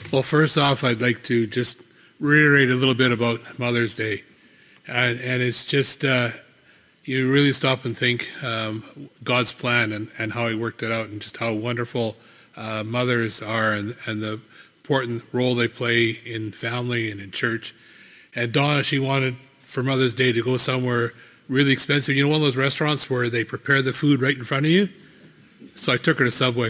Well, first off, I'd like to just reiterate a little bit about Mother's Day. And it's just, you really stop and think God's plan and how he worked it out and just how wonderful mothers are and the important role they play in family and in church. And Donna, she wanted for Mother's Day to go somewhere really expensive. You know, one of those restaurants where they prepare the food right in front of you? So I took her to Subway.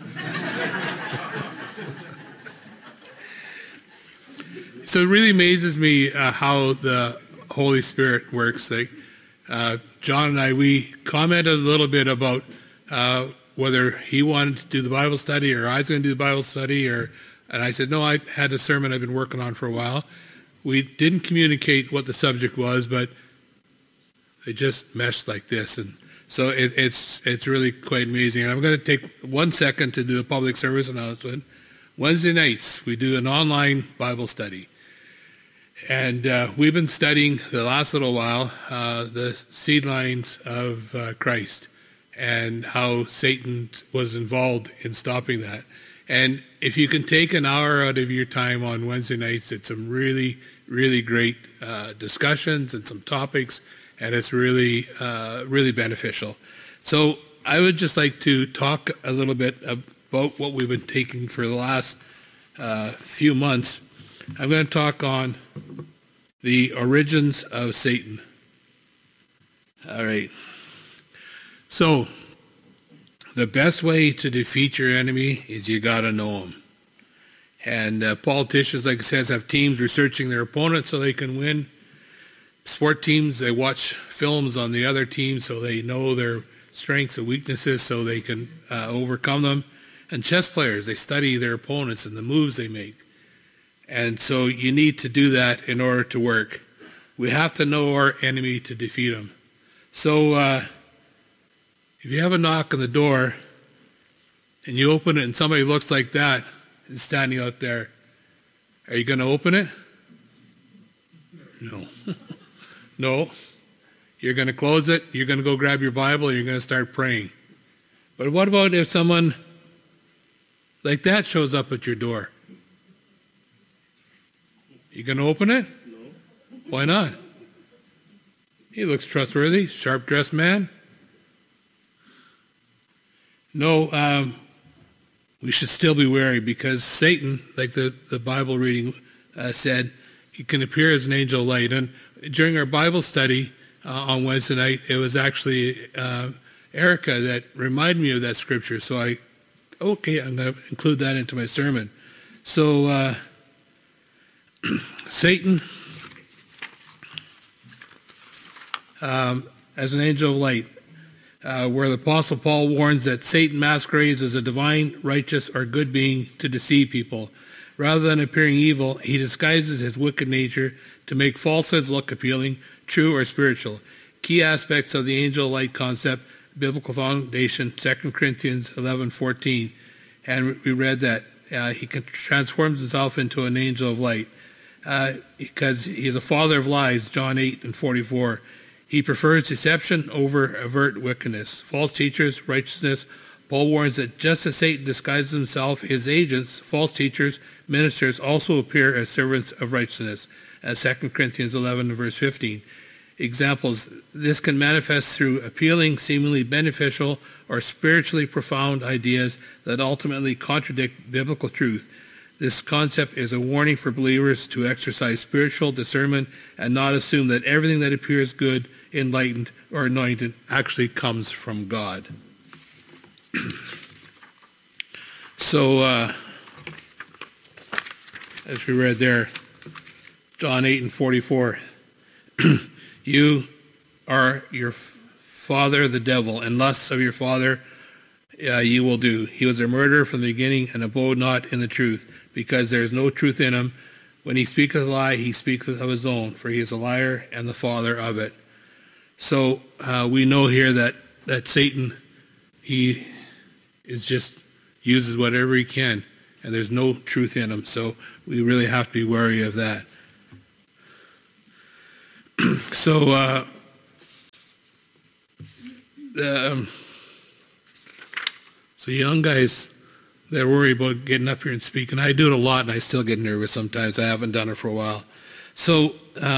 So it really amazes me how the Holy Spirit works. Like John and I, we commented a little bit about whether he wanted to do the Bible study or I was going to do the Bible study, and I said, no, I had a sermon I've been working on for a while. We didn't communicate what the subject was, but it just meshed like this. And so it's really quite amazing. And I'm going to take 1 second to do a public service announcement. Wednesday nights, we do an online Bible study. And we've been studying the last little while the seed lines of Christ and how Satan was involved in stopping that. And if you can take an hour out of your time on Wednesday nights, it's some really, really great discussions and some topics, and it's really, really beneficial. So I would just like to talk a little bit about what we've been taking for the last few months. I'm going to talk on the origins of Satan. All right. So, the best way to defeat your enemy is you got to know him. And politicians, like I said, have teams researching their opponents so they can win. Sport teams, they watch films on the other team so they know their strengths and weaknesses so they can overcome them. And chess players, they study their opponents and the moves they make. And so you need to do that in order to work. We have to know our enemy to defeat him. So if you have a knock on the door and you open it and somebody looks like that and standing out there, are you going to open it? No. No. You're going to close it. You're going to go grab your Bible and you're going to start praying. But what about if someone like that shows up at your door? You going to open it? No. Why not? He looks trustworthy, sharp-dressed man. No, we should still be wary because Satan, like the Bible reading said, he can appear as an angel of light. And during our Bible study on Wednesday night, it was actually Erica that reminded me of that scripture. So I'm going to include that into my sermon. So Satan, as an angel of light, where the Apostle Paul warns that Satan masquerades as a divine, righteous, or good being to deceive people. Rather than appearing evil, he disguises his wicked nature to make falsehoods look appealing, true, or spiritual. Key aspects of the angel of light concept, biblical foundation, 2 Corinthians 11:14. And we read that he transforms himself into an angel of light. Because he is a father of lies, John 8:44. He prefers deception over overt wickedness. False teachers, righteousness. Paul warns that just as Satan disguises himself, his agents, false teachers, ministers, also appear as servants of righteousness, as 2 Corinthians 11:15. Examples, this can manifest through appealing, seemingly beneficial, or spiritually profound ideas that ultimately contradict biblical truth. This concept is a warning for believers to exercise spiritual discernment and not assume that everything that appears good, enlightened, or anointed actually comes from God. So, as we read there, John 8:44, you are your father the devil, and lusts of your father you will do. He was a murderer from the beginning and abode not in the truth, because there is no truth in him. When he speaketh a lie, he speaketh of his own, for he is a liar and the father of it. So we know here that Satan, he is just uses whatever he can, and there's no truth in him. So we really have to be wary of that. So young guys, that worry about getting up here and speaking. I do it a lot, and I still get nervous sometimes. I haven't done it for a while. So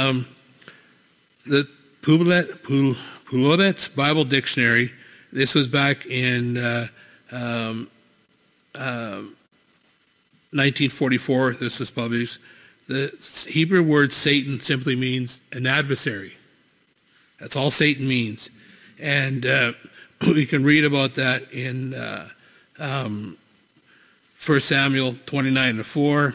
the Poulet's Bible Dictionary, this was back in 1944. This was published. The Hebrew word Satan simply means an adversary. That's all Satan means. And we can read about that in 1 Samuel 29:4,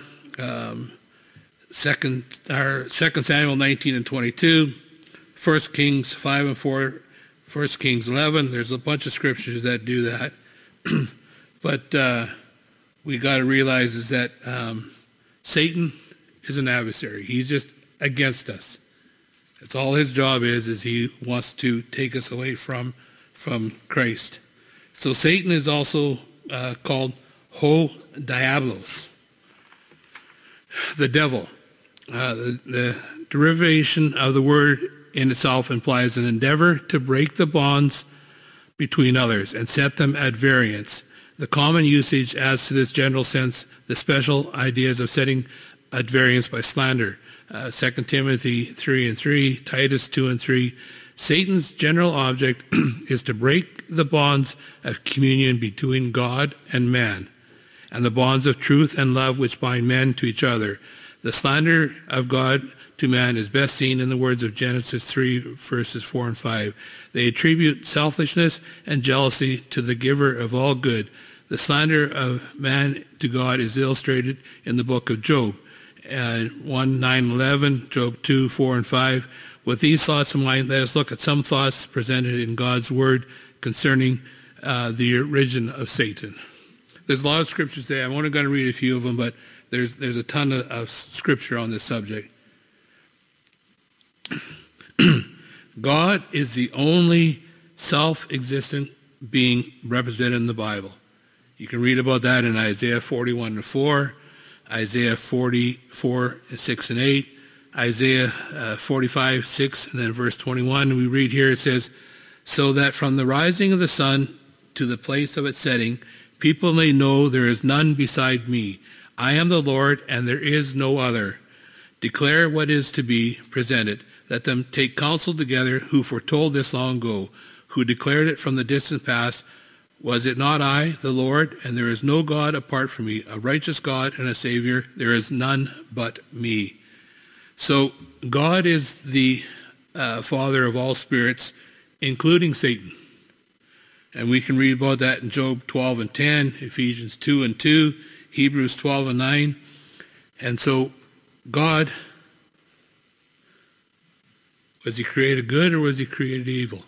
2 Samuel 19:22, 1 Kings 5:4, 1 Kings 11. There's a bunch of scriptures that do that. But we got to realize is that Satan is an adversary. He's just against us. That's all his job is he wants to take us away from Christ. So Satan is also called Ho Diablos, the devil. The derivation of the word in itself implies an endeavor to break the bonds between others and set them at variance. The common usage adds to this general sense the special ideas of setting at variance by slander. 2 Timothy 3:3, Titus 2:3. Satan's general object is to break the bonds of communion between God and man, and the bonds of truth and love which bind men to each other. The slander of God to man is best seen in the words of Genesis 3, verses 4 and 5. They attribute selfishness and jealousy to the giver of all good. The slander of man to God is illustrated in the book of Job. 1:9-11, Job 2, 4 and 5. With these thoughts in mind, let us look at some thoughts presented in God's word concerning the origin of Satan. There's a lot of scriptures there. I'm only going to read a few of them, but there's a ton of scripture on this subject. God is the only self-existent being represented in the Bible. You can read about that in Isaiah 41:4, Isaiah 44:6 and 8, Isaiah 45:6, and then verse 21. We read here, it says, so that from the rising of the sun to the place of its setting, people may know there is none beside me. I am the Lord, and there is no other. Declare what is to be presented. Let them take counsel together who foretold this long ago, who declared it from the distant past. Was it not I, the Lord, and there is no God apart from me, a righteous God and a Savior? There is none but me. So God is the Father of all spirits, including Satan. And we can read about that in Job 12:10, Ephesians 2:2, Hebrews 12:9. And so God, was he created good or was he created evil?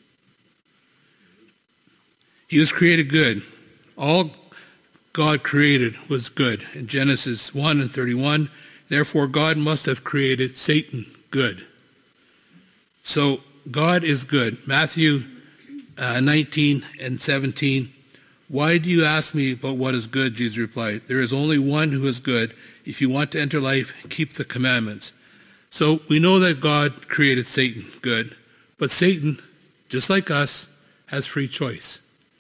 He was created good. All God created was good. In Genesis 1:31, therefore God must have created Satan good. So God is good. Matthew 19:17, why do you ask me about what is good? Jesus replied, there is only one who is good. If you want to enter life, keep the commandments. So we know that God created Satan good, but Satan, just like us, has free choice.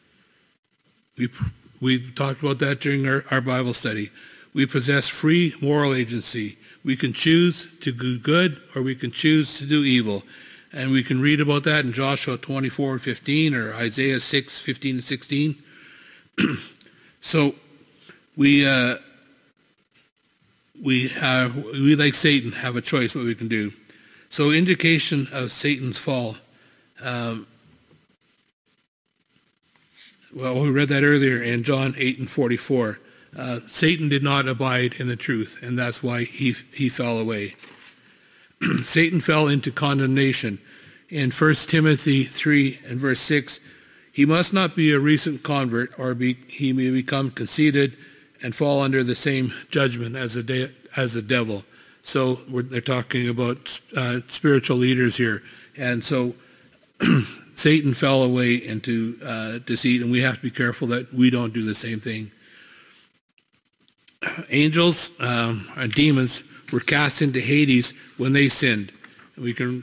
We talked about that during our Bible study. We possess free moral agency. We can choose to do good or we can choose to do evil. And we can read about that in Joshua 24:15 or Isaiah 6:15-16. So we like Satan have a choice what we can do. So indication of Satan's fall. Well, we read that earlier in John 8:44. Satan did not abide in the truth, and that's why he fell away. Satan fell into condemnation. In 1 Timothy 3 and verse 6, he must not be a recent convert, or he may become conceited and fall under the same judgment as the devil. So they're talking about spiritual leaders here. And so Satan fell away into deceit, and we have to be careful that we don't do the same thing. Angels and demons were cast into Hades when they sinned. We can...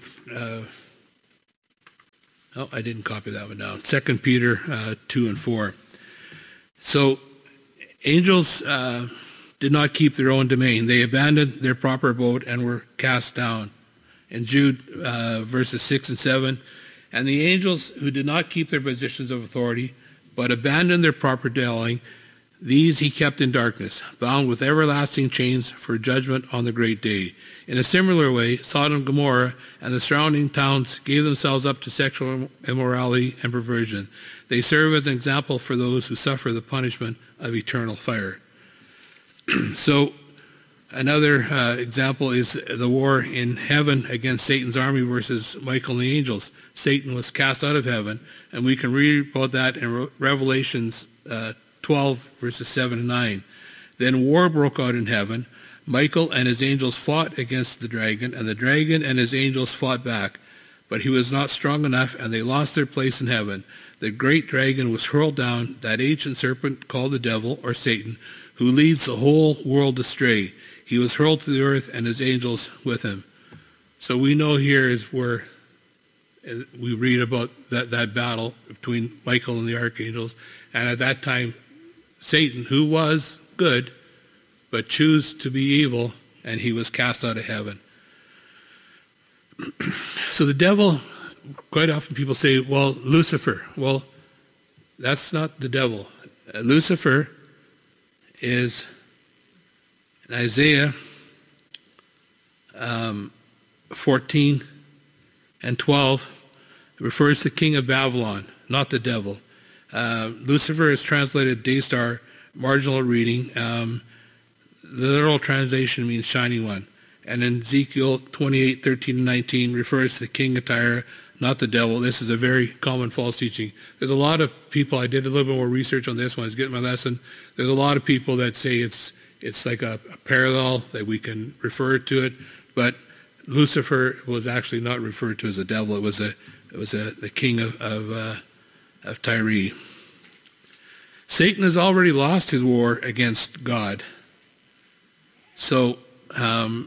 I didn't copy that one down. 2 Peter 2 and 4. So Angels did not keep their own domain. They abandoned their proper abode and were cast down. In Jude verses 6 and 7, and the angels who did not keep their positions of authority, but abandoned their proper dwelling, these he kept in darkness, bound with everlasting chains for judgment on the great day. In a similar way, Sodom and Gomorrah and the surrounding towns gave themselves up to sexual immorality and perversion. They serve as an example for those who suffer the punishment of eternal fire. So another example is the war in heaven against Satan's army versus Michael and the angels. Satan was cast out of heaven, and we can read about that in Revelations 12, verses 7 and 9. Then war broke out in heaven. Michael and his angels fought against the dragon, and the dragon and his angels fought back. But he was not strong enough, and they lost their place in heaven. The great dragon was hurled down, that ancient serpent called the devil, or Satan, who leads the whole world astray. He was hurled to the earth, and his angels with him. So we know here is where we read about that battle between Michael and the archangels. And at that time, Satan, who was good, but chose to be evil, and he was cast out of heaven. So the devil, quite often people say, well, Lucifer. Well, that's not the devil. Lucifer is in Isaiah 14 and 12. It refers to the king of Babylon, not the devil. Lucifer is translated Daystar, marginal reading. The literal translation means shining one. And in Ezekiel 28, 13 and 19 refers to the king of Tyre, not the devil. This is a very common false teaching. There's a lot of people, I did a little bit more research on this when I was getting my lesson. There's a lot of people that say it's like a parallel, that we can refer to it, but Lucifer was actually not referred to as a devil. It was the king of Tyre. Satan has already lost his war against God. So 1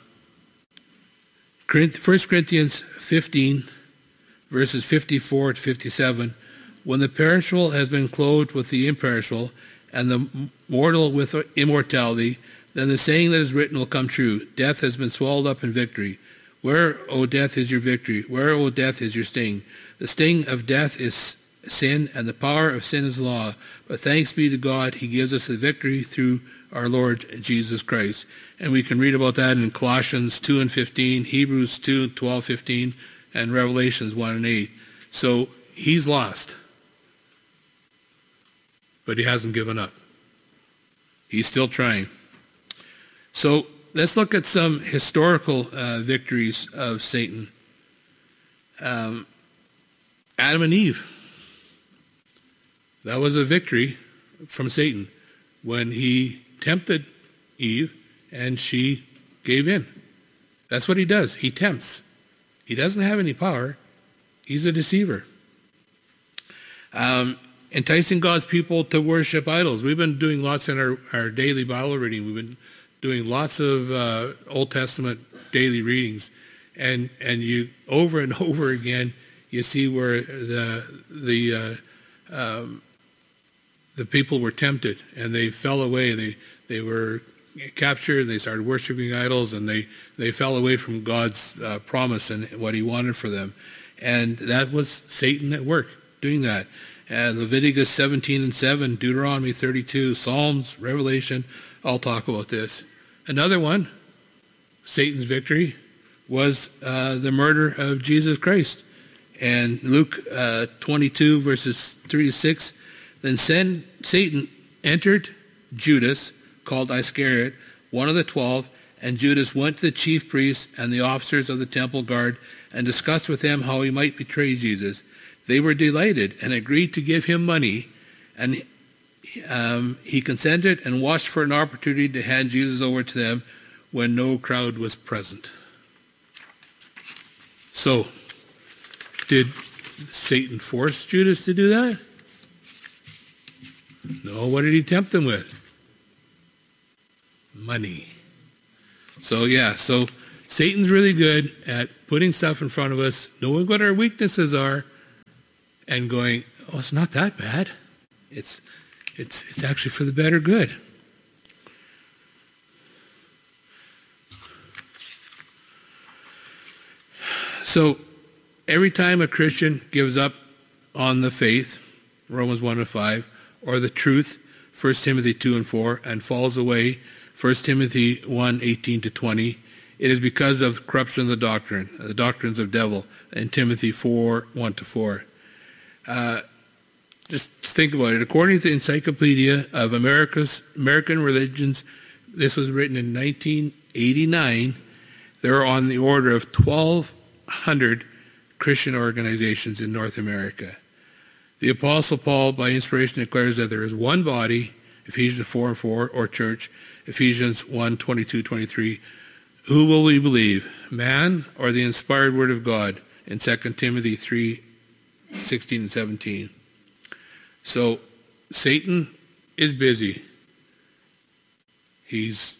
Corinthians 15, verses 54 to 57, when the perishable has been clothed with the imperishable, and the mortal with immortality, then the saying that is written will come true. Death has been swallowed up in victory. Where, O death, is your victory? Where, O death, is your sting? The sting of death is sin, and the power of sin is law. But thanks be to God, he gives us the victory through our Lord Jesus Christ. And we can read about that in Colossians 2 and 15, Hebrews 2, 12, 15, and Revelations 1 and 8. So he's lost, but he hasn't given up. He's still trying. So let's look at some historical victories of Satan. Adam and Eve. That was a victory from Satan when he tempted Eve and she gave in. That's what he does. He tempts. He doesn't have any power. He's a deceiver. Enticing God's people to worship idols. We've been doing lots in our daily Bible reading. We've been doing lots of Old Testament daily readings. And you over and over again, you see where the people were tempted and they fell away. They were captured, they started worshiping idols, and they fell away from God's promise and what he wanted for them. And that was Satan at work doing that. And Leviticus 17 and 7, Deuteronomy 32, Psalms, Revelation, all talk about this. Another one, Satan's victory, was the murder of Jesus Christ. And Luke 22, verses 3 to 6, then Satan entered Judas, called Iscariot, one of the 12, and Judas went to the chief priests and the officers of the temple guard and discussed with them how he might betray Jesus. They were delighted and agreed to give him money, and he consented and watched for an opportunity to hand Jesus over to them when no crowd was present. So, did Satan force Judas to do that? No. What did he tempt him with? Money. So Satan's really good at putting stuff in front of us, knowing what our weaknesses are, and going, oh, it's not that bad. It's actually for the better good. So every time a Christian gives up on the faith, Romans 1:5, or the truth, 1 Timothy 2:4, and falls away, 1 Timothy 1:18-20, it is because of corruption of the doctrines of devil, in Timothy 4:1-4. Just think about it. According to the Encyclopedia of American Religions, this was written in 1989, there are on the order of 1,200 Christian organizations in North America. The Apostle Paul, by inspiration, declares that there is one body, Ephesians 4:4, or church, Ephesians 1:22-23. Who will we believe, man or the inspired word of God, in 2 Timothy 3:16 and 17. So Satan is busy. He's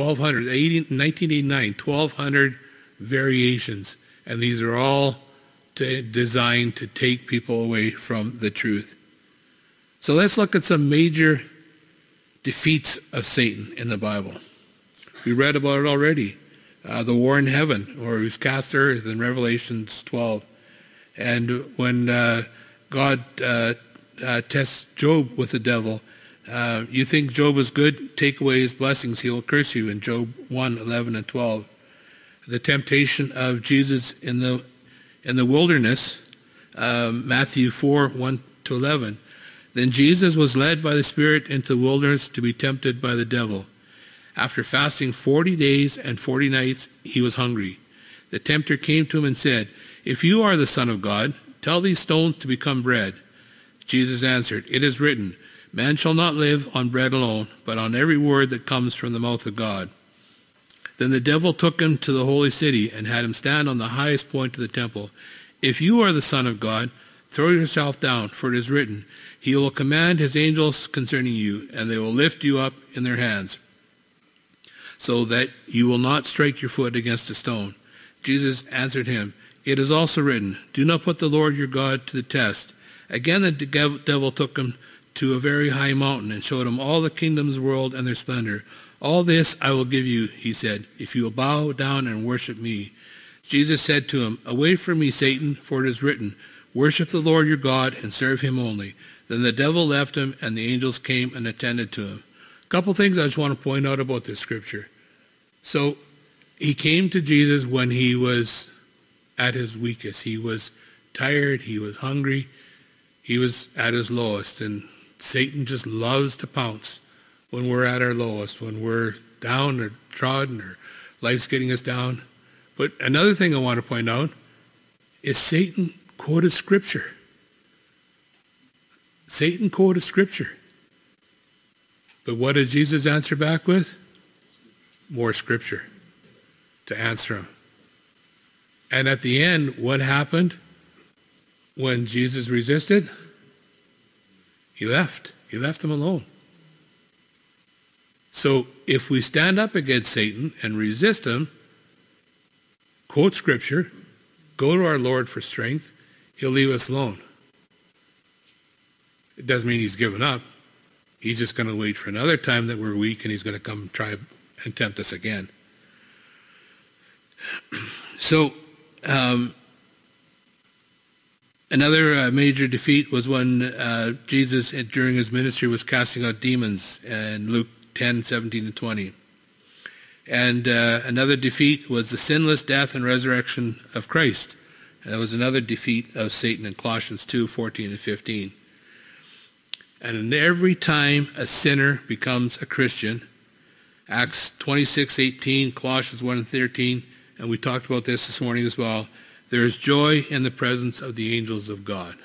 1989, 1,200 variations, and these are all designed to take people away from the truth. So let's look at some major defeats of Satan in the Bible. We read about it already. The war in heaven, where he was cast to earth in Revelations 12. And when God tests Job with the devil, you think Job is good, take away his blessings, he will curse you, in Job 1:11 and 12. The temptation of Jesus in the wilderness, Matthew 4:1-11. Then Jesus was led by the Spirit into the wilderness to be tempted by the devil. After fasting 40 days and 40 nights, he was hungry. The tempter came to him and said, "If you are the Son of God, tell these stones to become bread." Jesus answered, "It is written, man shall not live on bread alone, but on every word that comes from the mouth of God." Then the devil took him to the holy city and had him stand on the highest point of the temple. "If you are the Son of God, throw yourself down, for it is written, he will command his angels concerning you, and they will lift you up in their hands, so that you will not strike your foot against a stone." Jesus answered him, "It is also written, do not put the Lord your God to the test." Again the devil took him to a very high mountain and showed him all the kingdoms of the world and their splendor. "All this I will give you," he said, "if you will bow down and worship me." Jesus said to him, "Away from me, Satan, for it is written, worship the Lord your God and serve him only." Then the devil left him, and the angels came and attended to him. A couple things I just want to point out about this scripture. So he came to Jesus when he was at his weakest. He was tired, he was hungry, he was at his lowest, and Satan just loves to pounce when we're at our lowest, when we're down or trodden or life's getting us down. But another thing I want to point out is Satan quoted Scripture. Satan quoted Scripture. But what did Jesus answer back with? More Scripture to answer him. And at the end, what happened when Jesus resisted? He left. He left him alone. So if we stand up against Satan and resist him, quote Scripture, go to our Lord for strength, he'll leave us alone. It doesn't mean he's given up. He's just going to wait for another time that we're weak, and he's going to come try and tempt us again. So another major defeat was when Jesus, during his ministry, was casting out demons in Luke 10:17-20. And another defeat was the sinless death and resurrection of Christ. And that was another defeat of Satan in Colossians 2:14-15. And every time a sinner becomes a Christian, Acts 26:18, Colossians 1:13, and we talked about this morning as well, there is joy in the presence of the angels of God.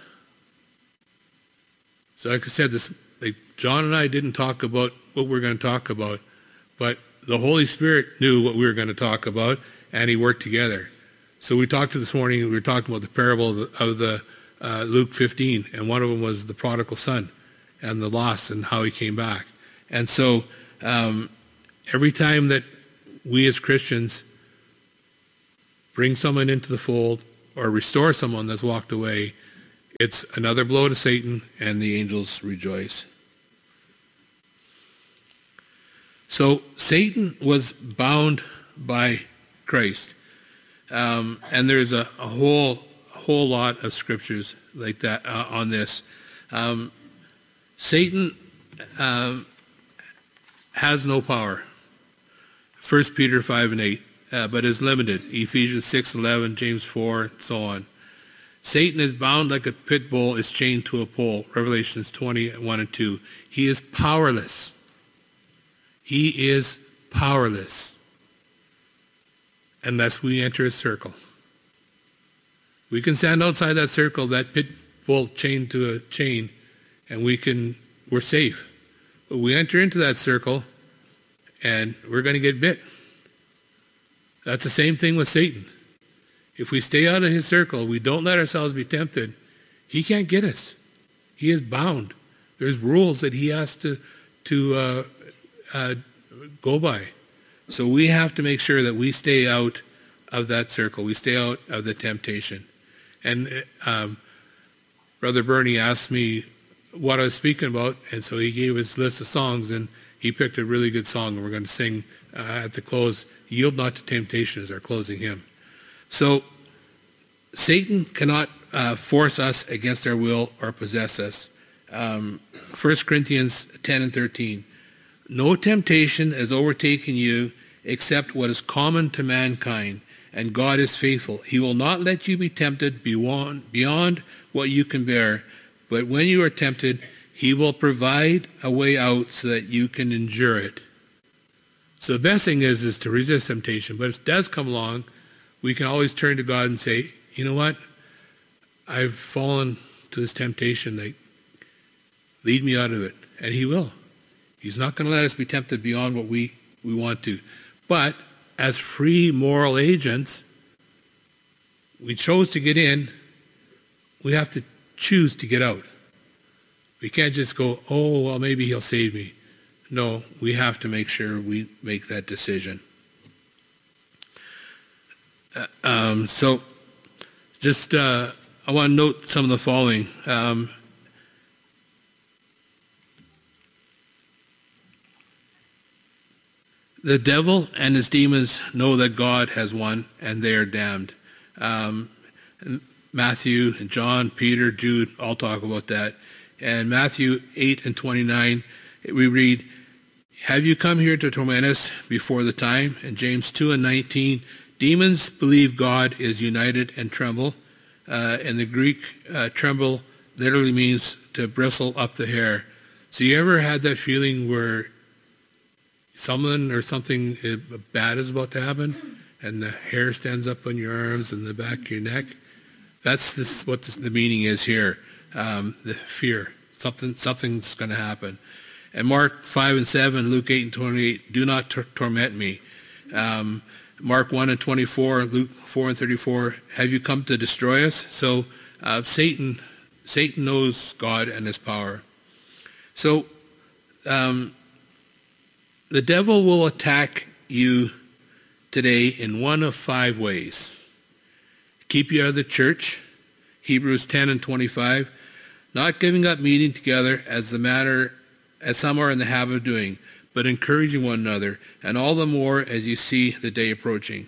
So like I said, John and I didn't talk about what we're going to talk about, but the Holy Spirit knew what we were going to talk about, and he worked together. So we talked this morning, we were talking about the parable of the Luke 15, and one of them was the prodigal son and the loss and how he came back. And so every time that we as Christians bring someone into the fold or restore someone that's walked away, it's another blow to Satan, and the angels rejoice. So Satan was bound by Christ. And there's a whole lot of scriptures like that on this. Satan has no power. 1 Peter 5 and 8, but is limited. Ephesians 6:11, James 4, and so on. Satan is bound like a pit bull is chained to a pole. Revelations 20:1 and 2. He is powerless. He is powerless unless we enter a circle. We can stand outside that circle, that pit bull chained to a chain, and we're safe. But we enter into that circle, and we're going to get bit. That's the same thing with Satan. If we stay out of his circle, we don't let ourselves be tempted, he can't get us. He is bound. There's rules that he has to go by. So we have to make sure that we stay out of that circle. We stay out of the temptation. And Brother Bernie asked me what I was speaking about, and so he gave his list of songs, and he picked a really good song, and we're going to sing at the close, Yield Not to Temptation, as our closing hymn. So Satan cannot force us against our will or possess us. 1 Corinthians 10 and 13. No temptation has overtaken you except what is common to mankind, and God is faithful. He will not let you be tempted beyond what you can bear, but when you are tempted, he will provide a way out so that you can endure it. So the best thing is to resist temptation, but if it does come along, we can always turn to God and say, you know what? I've fallen to this temptation. Like, lead me out of it. And he will. He's not going to let us be tempted beyond what we want to. But as free moral agents, we chose to get in. We have to choose to get out. We can't just go, oh, well, maybe he'll save me. No, we have to make sure we make that decision. So just I want to note some of the following. The devil and his demons know that God has won, and they are damned. Matthew and John, Peter, Jude all talk about that. And Matthew 8 and 29, we read, have you come here to torment us before the time? And James 2 and 19, demons believe God is united and tremble. And the Greek tremble literally means to bristle up the hair. So you ever had that feeling where someone or something bad is about to happen and the hair stands up on your arms and the back of your neck? That's what the meaning is here, the fear. Something's going to happen. And Mark 5 and 7, Luke 8 and 28, do not torment me. Mark 1 and 24, Luke 4 and 34, have you come to destroy us? So Satan knows God and his power. So the devil will attack you today in one of 5 ways. Keep you out of the church, Hebrews 10 and 25, not giving up meeting together as some are in the habit of doing, but encouraging one another, and all the more as you see the day approaching.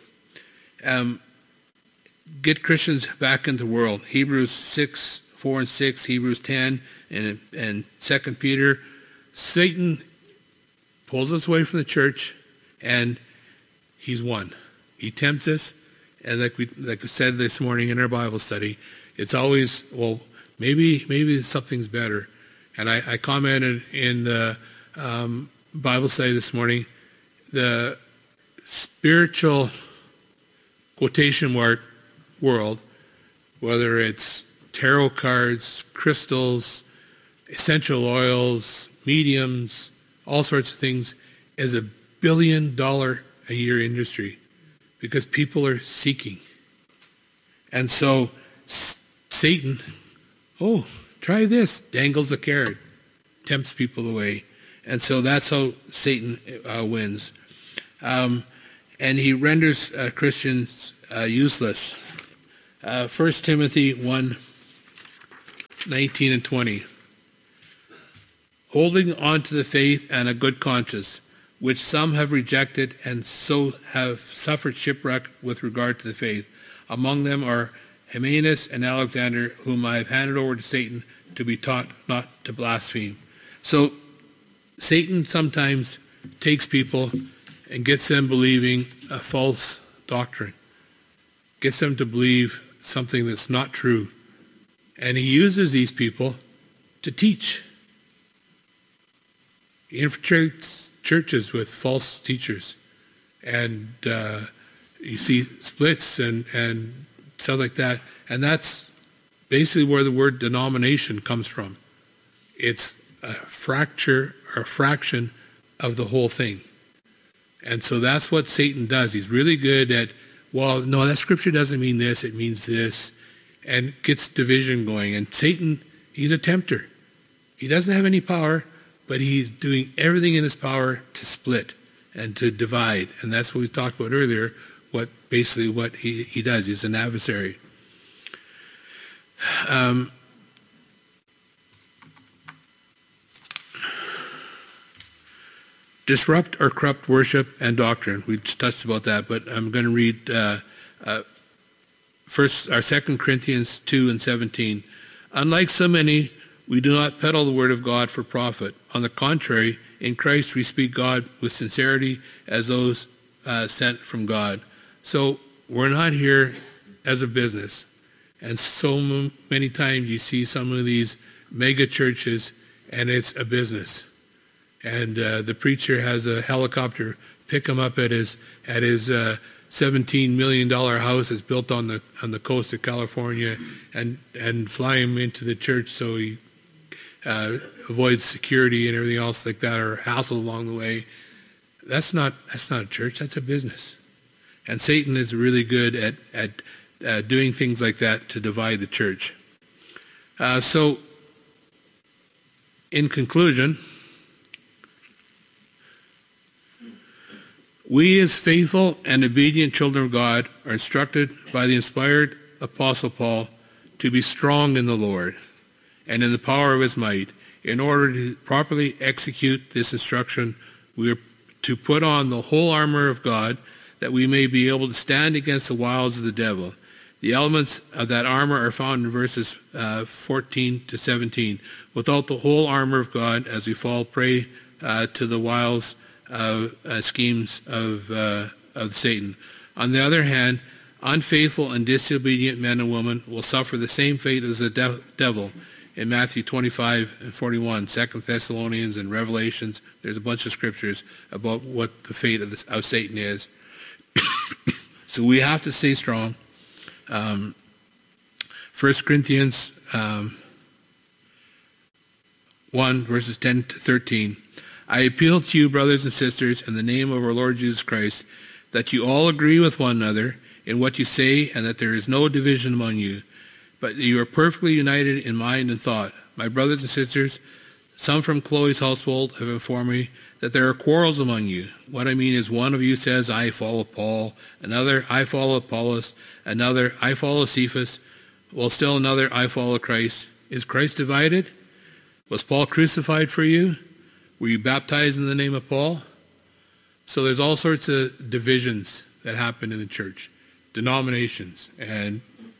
Get Christians back into the world. Hebrews 6, 4 and 6, Hebrews 10, and 2 Peter. Satan pulls us away from the church, and he's won. He tempts us, and like we said this morning in our Bible study, it's always, well, maybe something's better. And I commented in the Bible study this morning, the spiritual quotation mark world, whether it's tarot cards, crystals, essential oils, mediums, all sorts of things, is $1 billion a year industry because people are seeking. And so Satan, try this, dangles a carrot, tempts people away. And so that's how Satan wins. And he renders Christians useless. 1 Timothy 1, 19 and 20. Holding on to the faith and a good conscience, which some have rejected and so have suffered shipwreck with regard to the faith. Among them are Hymenaeus and Alexander, whom I have handed over to Satan to be taught not to blaspheme. So Satan sometimes takes people and gets them believing a false doctrine, gets them to believe something that's not true. And he uses these people to teach. He infiltrates churches with false teachers. And you see splits and stuff like that. And that's basically where the word denomination comes from. It's a fracture or a fraction of the whole thing. And so that's what Satan does. He's really good at, well, no, that scripture doesn't mean this, it means this, and gets division going. And Satan, he's a tempter. He doesn't have any power, but he's doing everything in his power to split and to divide. And that's what we talked about earlier, what he does. He's an adversary. Disrupt or corrupt worship and doctrine. We just touched about that, but I'm going to read 2 Corinthians 2:17. Unlike so many, we do not peddle the word of God for profit. On the contrary, in Christ we speak God with sincerity as those sent from God. So we're not here as a business. And so many times you see some of these mega churches and it's a business. And the preacher has a helicopter pick him up at his $17 million house that's built on the coast of California and fly him into the church so he avoids security and everything else like that, or hassle along the way. That's not a church. That's a business. And Satan is really good at doing things like that to divide the church. So, in conclusion, we as faithful and obedient children of God are instructed by the inspired Apostle Paul to be strong in the Lord and in the power of his might. In order to properly execute this instruction, we are to put on the whole armor of God, that we may be able to stand against the wiles of the devil. The elements of that armor are found in verses 14 to 17. Without the whole armor of God, as we fall prey to the wiles schemes of Satan. On the other hand, unfaithful and disobedient men and women will suffer the same fate as the devil. In Matthew 25 and 41, 2 Thessalonians and Revelations, there's a bunch of scriptures about what the fate of Satan is. So we have to stay strong. 1 Corinthians 1, verses 10 to 13. I appeal to you, brothers and sisters, in the name of our Lord Jesus Christ, that you all agree with one another in what you say, and that there is no division among you, but that you are perfectly united in mind and thought. My brothers and sisters, some from Chloe's household have informed me that there are quarrels among you. What I mean is, one of you says, I follow Paul, another, I follow Apollos, another, I follow Cephas, while still another, I follow Christ. Is Christ divided? Was Paul crucified for you? Were you baptized in the name of Paul? So there's all sorts of divisions that happen in the church, denominations, and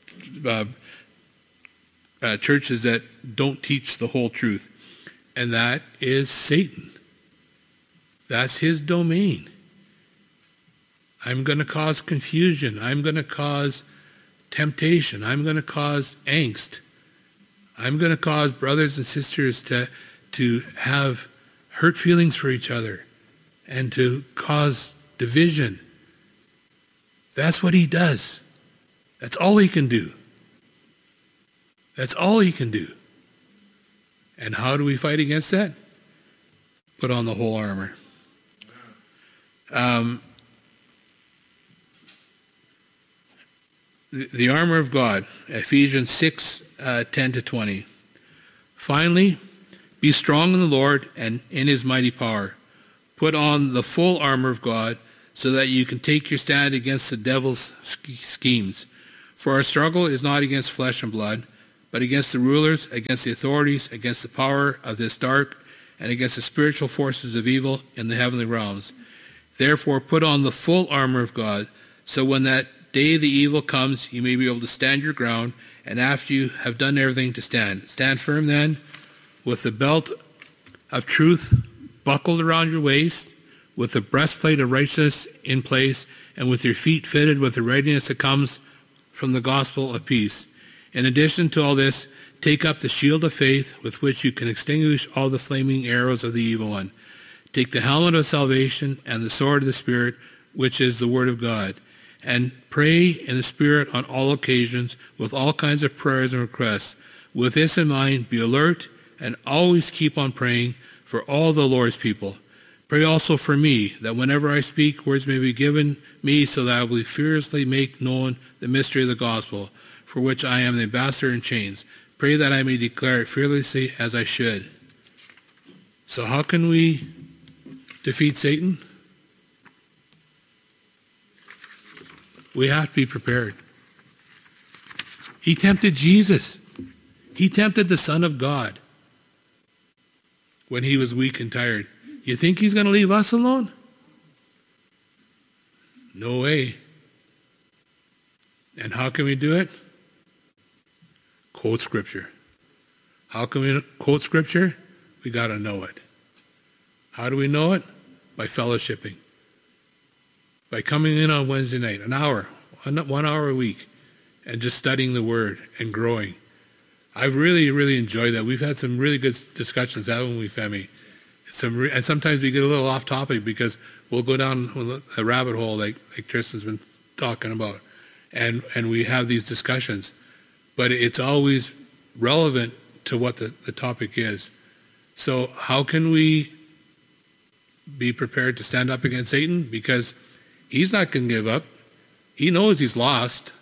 churches that don't teach the whole truth. And that is Satan. That's his domain. I'm going to cause confusion. I'm going to cause temptation. I'm going to cause angst. I'm going to cause brothers and sisters to have hurt feelings for each other and to cause division. That's what he does. That's all he can do. That's all he can do. And how do we fight against that? Put on the whole armor. The armor of God, Ephesians 6, 10 to 20. Finally, be strong in the Lord and in his mighty power. Put on the full armor of God so that you can take your stand against the devil's schemes. For our struggle is not against flesh and blood, but against the rulers, against the authorities, against the power of this dark, and against the spiritual forces of evil in the heavenly realms. Therefore, put on the full armor of God, so when that day the evil comes, you may be able to stand your ground, and after you have done everything, to stand. Stand firm then, with the belt of truth buckled around your waist, with the breastplate of righteousness in place, and with your feet fitted with the readiness that comes from the gospel of peace. In addition to all this, take up the shield of faith, with which you can extinguish all the flaming arrows of the evil one. Take the helmet of salvation and the sword of the Spirit, which is the word of God. And pray in the Spirit on all occasions, with all kinds of prayers and requests. With this in mind, be alert and always keep on praying for all the Lord's people. Pray also for me, that whenever I speak, words may be given me, so that I will fearlessly make known the mystery of the gospel, for which I am the ambassador in chains. Pray that I may declare it fearlessly as I should. So how can we defeat Satan? We have to be prepared. He tempted Jesus. He tempted the Son of God when he was weak and tired. You think he's going to leave us alone? No way. And how can we do it? Quote Scripture. How can we quote Scripture? We got to know it. How do we know it? By fellowshipping. By coming in on Wednesday night, an hour, 1 hour a week, and just studying the Word and growing. I really, really enjoyed that. We've had some really good discussions, haven't we, Femi? And sometimes we get a little off topic because we'll go down a rabbit hole like Tristan's been talking about, and we have these discussions. But it's always relevant to what the topic is. So how can we be prepared to stand up against Satan? Because he's not going to give up. He knows he's lost.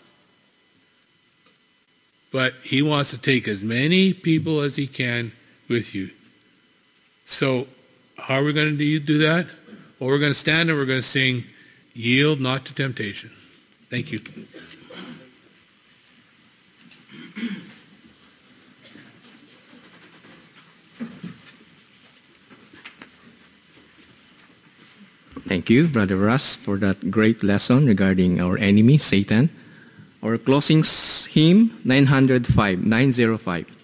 But he wants to take as many people as he can with you. So how are we going to do that? Well, we're going to stand and we're going to sing, "Yield Not to Temptation." Thank you. Thank you, Brother Russ, for that great lesson regarding our enemy, Satan. Our closing hymn, 905.